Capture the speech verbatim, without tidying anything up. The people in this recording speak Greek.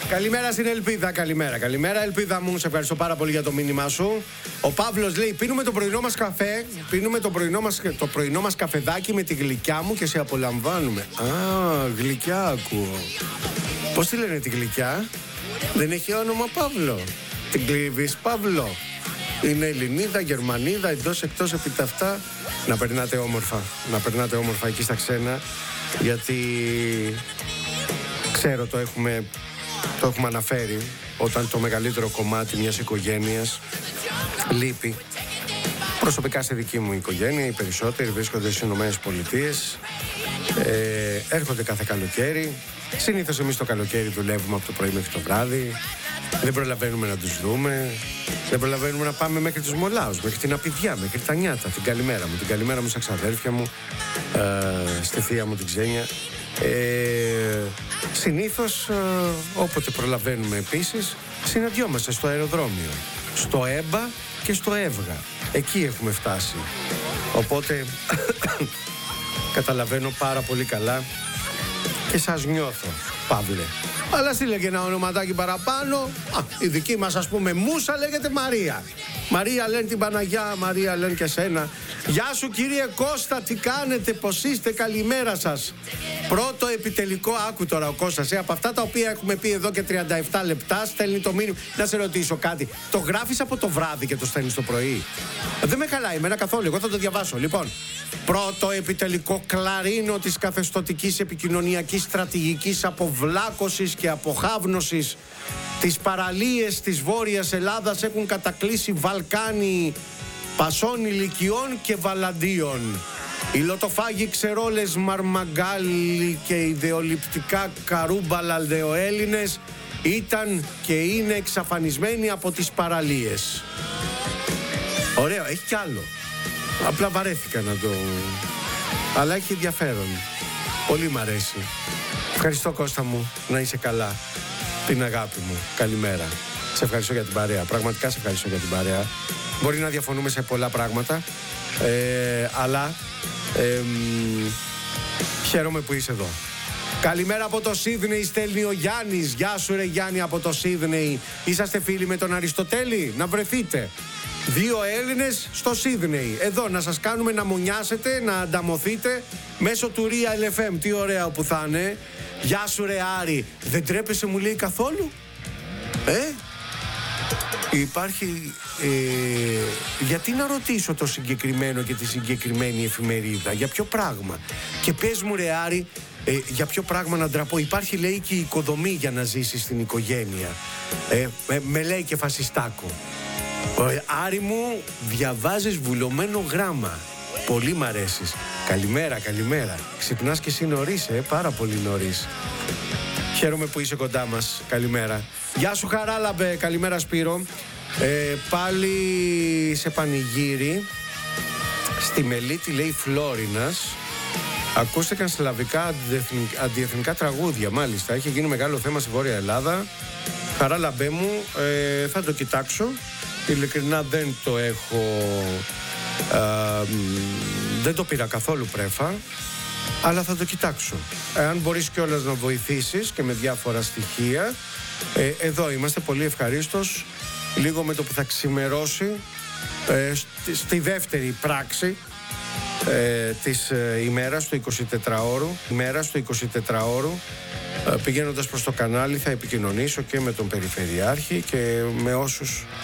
Καλημέρα στην Ελπίδα, καλημέρα. Καλημέρα, Ελπίδα μου. Σε ευχαριστώ πάρα πολύ για το μήνυμά σου. Ο Παύλος λέει: Πίνουμε το πρωινό μας καφέ, πίνουμε το πρωινό μας, το πρωινό μας καφεδάκι με τη γλυκιά μου και σε απολαμβάνουμε. Α, γλυκιά ακούω. Πώς τη λένε τη γλυκιά? Δεν έχει όνομα Παύλο. Την κλείβεις Παύλο? Είναι Ελληνίδα, Γερμανίδα, εντός εκτός επί τα αυτά. Να περνάτε όμορφα. Να περνάτε όμορφα εκεί στα ξένα. Γιατί ξέρω το έχουμε, το έχουμε αναφέρει. Όταν το μεγαλύτερο κομμάτι μιας οικογένειας λείπει. Προσωπικά στη δική μου οικογένεια οι περισσότεροι βρίσκονται στις Ηνωμένες Πολιτείες. ε, Έρχονται κάθε καλοκαίρι. Συνήθως εμείς το καλοκαίρι δουλεύουμε από το πρωί μέχρι το βράδυ. Δεν προλαβαίνουμε να τους δούμε. Δεν προλαβαίνουμε να πάμε μέχρι τους Μολάους, μέχρι την Απιδιά, μέχρι τα Νιάτα. Την καλημέρα μου, την καλημέρα μου στα ξαδέρφια μου, ε, στη θεία μου την Ξένια. ε, Συνήθως ε, όποτε προλαβαίνουμε επίσης συναντιόμαστε στο αεροδρόμιο, στο ΕΜΠΑ και στο ΕΒΓΑ. Εκεί έχουμε φτάσει. Οπότε καταλαβαίνω πάρα πολύ καλά και σας νιώθω, Παύλε. Αλλά στείλε και ένα ονοματάκι παραπάνω. Α, η δική μας, ας πούμε, Μούσα λέγεται Μαρία. Μαρία λένε την Παναγιά, Μαρία λένε και σένα. Γεια σου κύριε Κώστα, τι κάνετε, πως είστε, καλημέρα σας. Πρώτο επιτελικό, άκου τώρα ο Κώστας, ε, από αυτά τα οποία έχουμε πει εδώ και τριάντα επτά λεπτά, στέλνει το μήνυμα. Να σε ρωτήσω κάτι, το γράφεις από το βράδυ και το στέλνεις το πρωί? Δεν με χαλάει εμένα καθόλου, εγώ θα το διαβάσω. Λοιπόν, πρώτο επιτελικό κλαρίνο της καθεστωτικής επικοινωνιακής στρατηγικής αποβλάκωσης και αποχάβνωσης. Τις παραλίες της Βόρειας Ελλάδας έχουν κατακλείσει Βαλκάνοι πασών ηλικιών και βαλαντίων. Οι λοτοφάγοι ξερόλες Μαρμαγκάλι και ιδεολειπτικά καρούμπαλα Έλληνες ήταν και είναι εξαφανισμένοι από τις παραλίες. Ωραίο, έχει κι άλλο. Απλά βαρέθηκα να το... Αλλά έχει ενδιαφέρον. Πολύ μ' αρέσει. Ευχαριστώ Κώστα μου, να είσαι καλά. Την αγάπη μου, καλημέρα. Σε ευχαριστώ για την παρέα, πραγματικά σε ευχαριστώ για την παρέα. Μπορεί να διαφωνούμε σε πολλά πράγματα, ε, αλλά ε, χαίρομαι που είσαι εδώ. Καλημέρα από το Σίδνεϊ, στέλνει ο Γιάννης. Γεια σου ρε Γιάννη από το Σίδνεϊ. Είσαστε φίλοι με τον Αριστοτέλη? Να βρεθείτε. Δύο Έλληνες στο Σίδνεϊ. Εδώ να σας κάνουμε να μονιάσετε, να ανταμωθείτε μέσω του Real εφ εμ. Τι ωραία που θα είναι. Γεια σου ρε Άρη. Δεν τρέπεσαι μου λέει καθόλου? Ε? Υπάρχει... Ε, γιατί να ρωτήσω το συγκεκριμένο και τη συγκεκριμένη εφημερίδα? Για ποιο πράγμα? Και πες μου ρε Άρη, ε, για ποιο πράγμα να ντραπώ? Υπάρχει λέει και η οικοδομή για να ζήσεις στην οικογένεια. ε, με, με λέει και Φασιστάκο. ε, Άρη μου, διαβάζεις βουλωμένο γράμμα. Πολύ μ' αρέσεις. Καλημέρα, καλημέρα. Ξυπνάς και εσύ νωρίς, ε, πάρα πολύ νωρίς. Χαίρομαι που είσαι κοντά μας. Καλημέρα. Γεια σου Χαράλαμπε, καλημέρα Σπύρο. ε, Πάλι σε πανηγύρι στη Μελίτη λέει Φλόρινας. Ακούστηκαν σλαβικά αντιεθνικά, αντιεθνικά τραγούδια. Μάλιστα, έχει γίνει μεγάλο θέμα στη Βόρεια Ελλάδα. Χαράλαμπε μου, ε, θα το κοιτάξω. Ειλικρινά δεν το έχω... Uh, δεν το πήρα καθόλου πρέφα, αλλά θα το κοιτάξω. Εάν μπορείς κιόλας να βοηθήσεις και με διάφορα στοιχεία, ε, εδώ είμαστε πολύ ευχαρίστως. Λίγο με το που θα ξημερώσει, ε, στη, στη δεύτερη πράξη ε, της ε, ημέρας του εικοσιτετράωρου, ημέρας του εικοσιτετράωρου, ε, πηγαίνοντας προς το κανάλι θα επικοινωνήσω και με τον Περιφερειάρχη και με όσους